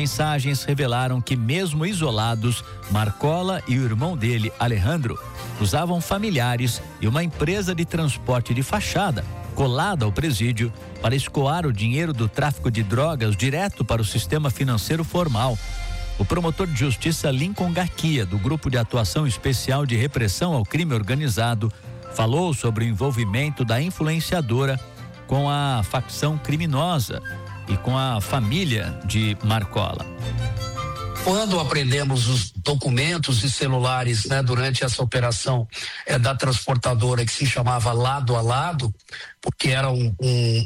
mensagens revelaram que, mesmo isolados, Marcola e o irmão dele, Alejandro, usavam familiares e uma empresa de transporte de fachada colada ao presídio para escoar o dinheiro do tráfico de drogas direto para o sistema financeiro formal. O promotor de justiça Lincoln Garcia, do Grupo de Atuação Especial de Repressão ao Crime Organizado, falou sobre o envolvimento da influenciadora com a facção criminosa e com a família de Marcola. Quando apreendemos os documentos e celulares, durante essa operação da transportadora, que se chamava Lado a Lado, porque era um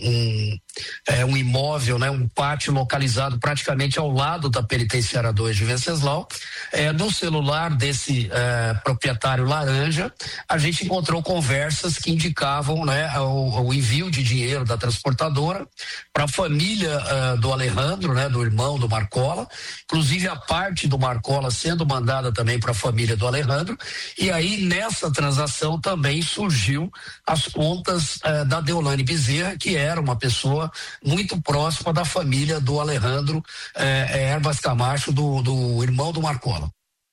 imóvel, um pátio localizado praticamente ao lado da penitenciária 2 de Venceslau, no celular desse proprietário laranja, a gente encontrou conversas que indicavam o envio de dinheiro da transportadora para a família do Alejandro, do irmão do Marcola, inclusive a parte do Marcola sendo mandada também para a família do Alejandro, e aí nessa transação também surgiu as contas da Deolane Bezerra, que era uma pessoa muito próxima da família do Alejandro Herbas Camacho, do irmão do Marcola.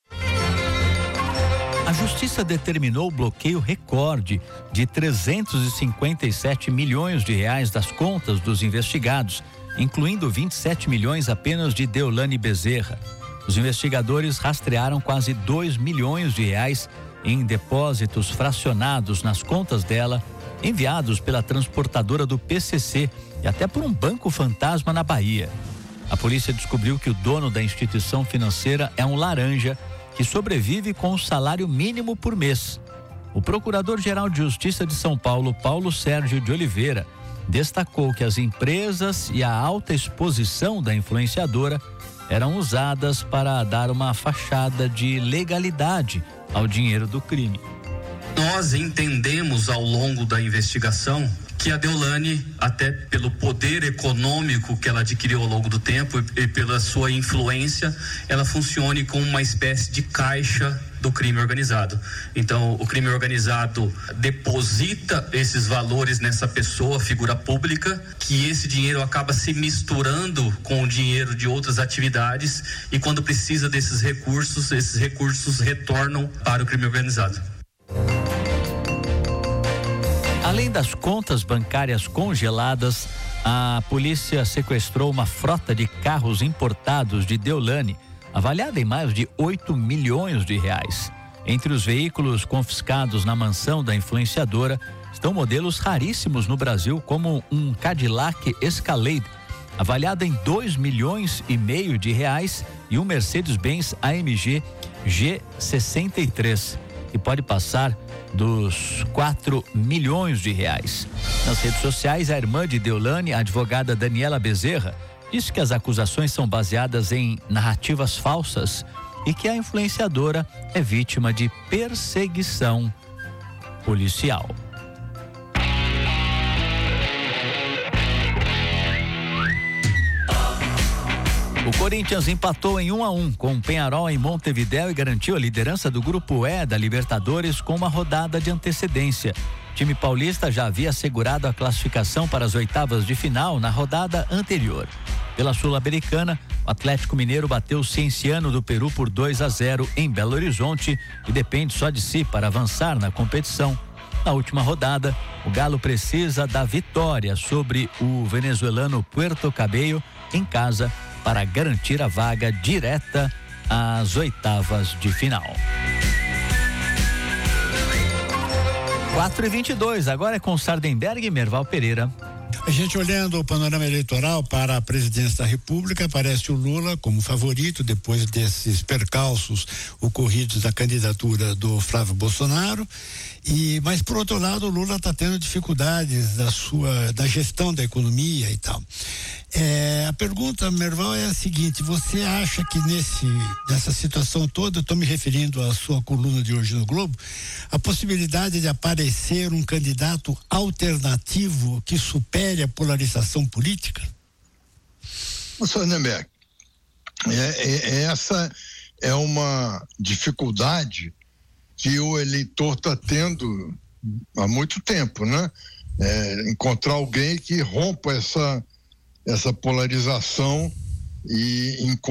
A justiça determinou o bloqueio recorde de 357 milhões de reais das contas dos investigados, incluindo 27 milhões apenas de Deolane Bezerra. Os investigadores rastrearam quase 2 milhões de reais em depósitos fracionados nas contas dela, enviados pela transportadora do PCC e até por um banco fantasma na Bahia. A polícia descobriu que o dono da instituição financeira é um laranja que sobrevive com o salário mínimo por mês. O Procurador-Geral de Justiça de São Paulo, Paulo Sérgio de Oliveira, destacou que as empresas e a alta exposição da influenciadora eram usadas para dar uma fachada de legalidade ao dinheiro do crime. Nós entendemos ao longo da investigação que a Deolane, até pelo poder econômico que ela adquiriu ao longo do tempo e pela sua influência, ela funcione como uma espécie de caixa do crime organizado. Então, o crime organizado deposita esses valores nessa pessoa, figura pública, que esse dinheiro acaba se misturando com o dinheiro de outras atividades e quando precisa desses recursos, esses recursos retornam para o crime organizado. Além das contas bancárias congeladas, a polícia sequestrou uma frota de carros importados de Deolane, avaliada em mais de 8 milhões de reais. Entre os veículos confiscados na mansão da influenciadora estão modelos raríssimos no Brasil, como um Cadillac Escalade, avaliado em 2 milhões e meio de reais, e um Mercedes-Benz AMG G63, que pode passar dos 4 milhões de reais. Nas redes sociais, a irmã de Deolane, a advogada Daniela Bezerra, disse que as acusações são baseadas em narrativas falsas e que a influenciadora é vítima de perseguição policial. O Corinthians empatou em 1-1 com o Peñarol em Montevidéu e garantiu a liderança do Grupo E da Libertadores com uma rodada de antecedência. O time paulista já havia assegurado a classificação para as oitavas de final na rodada anterior. Pela Sul-Americana, o Atlético Mineiro bateu o Cienciano do Peru por 2-0 em Belo Horizonte e depende só de si para avançar na competição. Na última rodada, o Galo precisa da vitória sobre o venezuelano Puerto Cabello em casa para garantir a vaga direta às oitavas de final. 4h22, agora é com Sardenberg e Merval Pereira. A gente olhando o panorama eleitoral para a presidência da República, aparece o Lula como favorito depois desses percalços ocorridos da candidatura do Flávio Bolsonaro. Mas por outro lado, o Lula está tendo dificuldades da gestão da economia e tal. A pergunta, Merval, é a seguinte: você acha que nessa situação toda, eu estou me referindo à sua coluna de hoje no Globo, a possibilidade de aparecer um candidato alternativo que supere a polarização política? Sardenberg, essa é uma dificuldade que o eleitor está tendo há muito tempo, né? Encontrar alguém que rompa essa polarização e